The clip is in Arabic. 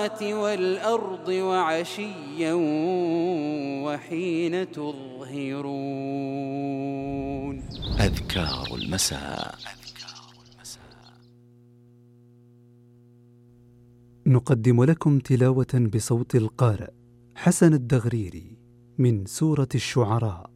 والأرض وعشيا وحين تظهرون. أذكار المساء. نقدم لكم تلاوة بصوت القارئ حسن الدغريري من سورة الشعراء.